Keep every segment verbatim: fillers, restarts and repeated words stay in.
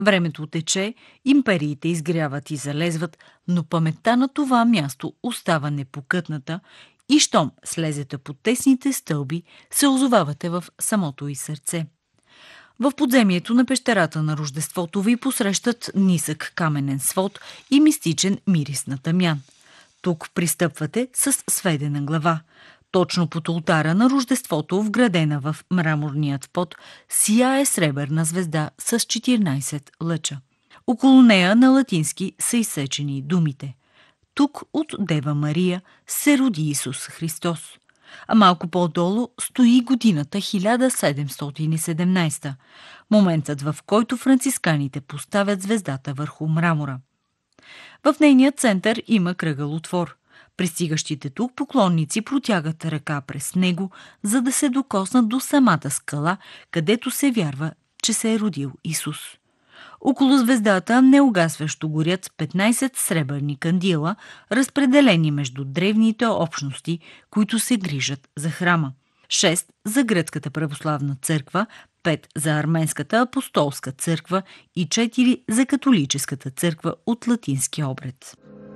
Времето тече, империите изгряват и залезват, но паметта на това място остава непокътната и щом слезете по тесните стълби, се озовавате в самото й сърце. В подземието на пещерата на Рождеството ви посрещат нисък каменен свод и мистичен мирис на тъмян. Тук пристъпвате с сведена глава. Точно под ултара на Рождеството, вградена в мраморният под, сияе сребърна звезда с четиринайсет лъча. Около нея на латински са изсечени думите: тук от Дева Мария се роди Исус Христос. А малко по-долу стои годината хиляда седемстотин и седемнайсета, моментът, в който францисканите поставят звездата върху мрамора. В нейния център има кръгъл отвор. Пристигащите тук поклонници протягат ръка през него, за да се докоснат до самата скала, където се вярва, че се е родил Исус. Около звездата неугасващо горят петнайсет сребърни кандила, разпределени между древните общности, които се грижат за храма. шест за Гръцката православна църква, пет за Арменската апостолска църква и четири за Католическата църква от латински обред.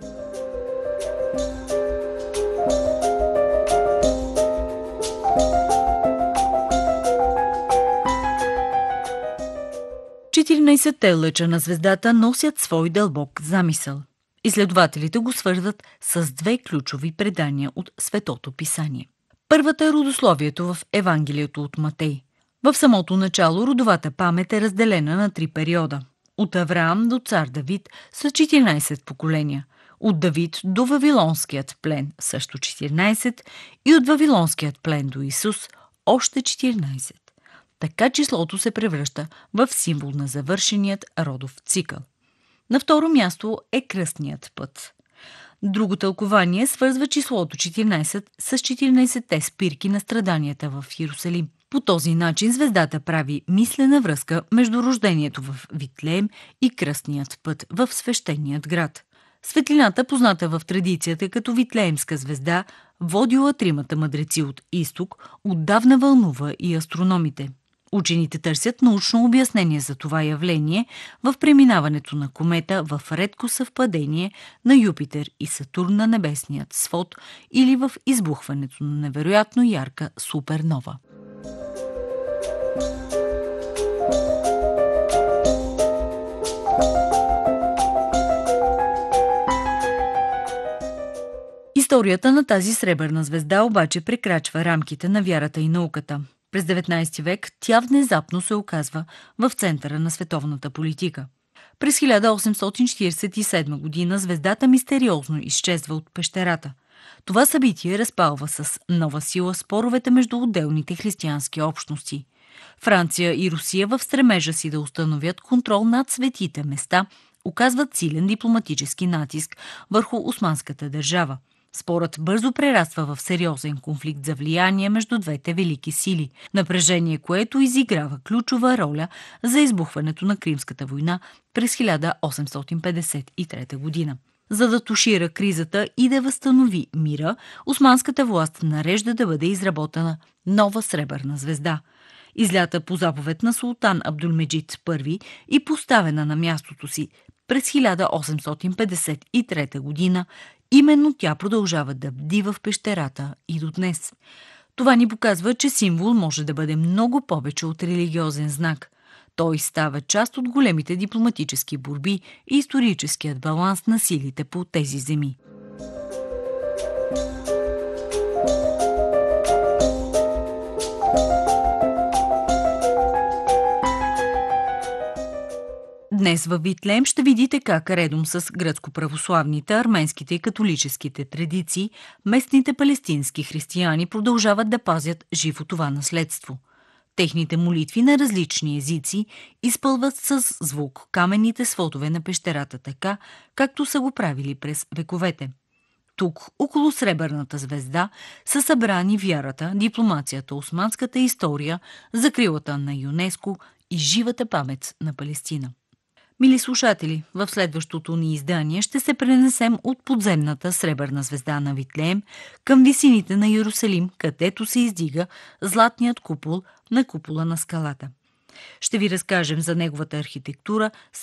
четиринайсетте лъча на звездата носят свой дълбок замисъл. Изследователите го свързват с две ключови предания от Светото писание. Първата е родословието в Евангелието от Матей. В самото начало родовата памет е разделена на три периода. От Авраам до цар Давид са четиринайсет поколения. От Давид до Вавилонският плен също четиринайсет и от Вавилонският плен до Исус още четиринайсет. Така числото се превръща в символ на завършеният родов цикъл. На второ място е кръстният път. Друго тълкование свързва числото четиринайсет с четиринайсетте спирки на страданията в Йерусалим. По този начин звездата прави мислена връзка между рождението в Витлеем и кръстният път в свещеният град. Светлината, позната в традицията като Витлеемска звезда, водила тримата мъдреци от изток, отдавна вълнува и астрономите. Учените търсят научно обяснение за това явление в преминаването на комета в редко съвпадение на Юпитер и Сатурн на небесният свод или в избухването на невероятно ярка супернова. Историята на тази сребърна звезда обаче прекрачва рамките на вярата и науката. През деветнайсети век тя внезапно се оказва в центъра на световната политика. През хиляда осемстотин четирийсет и седма година звездата мистериозно изчезва от пещерата. Това събитие разпалва с нова сила споровете между отделните християнски общности. Франция и Русия в стремежа си да установят контрол над светите места оказват силен дипломатически натиск върху османската държава. Спорът бързо прераства в сериозен конфликт за влияние между двете велики сили, напрежение, което изиграва ключова роля за избухването на Кримската война през хиляда осемстотин петдесет и трета година. За да тушира кризата и да възстанови мира, османската власт нарежда да бъде изработена нова сребърна звезда. Излята по заповед на султан Абдулмеджид първи и поставена на мястото си през хиляда осемстотин петдесет и трета година, именно тя продължава да бди в пещерата и до днес. Това ни показва, че символ може да бъде много повече от религиозен знак. Той става част от големите дипломатически борби и историческият баланс на силите по тези земи. Днес във Витлеем ще видите как редом с гръцко-православните, арменските и католическите традиции, местните палестински християни продължават да пазят живо това наследство. Техните молитви на различни езици изпълват с звук каменните сводове на пещерата така, както са го правили през вековете. Тук, около сребърната звезда, са събрани вярата, дипломацията, османската история, закрилата на ЮНЕСКО и живата памет на Палестина. Мили слушатели, в следващото ни издание ще се пренесем от подземната сребърна звезда на Витлеем към висините на Йерусалим, където се издига златният купол на купола на скалата. Ще ви разкажем за неговата архитектура,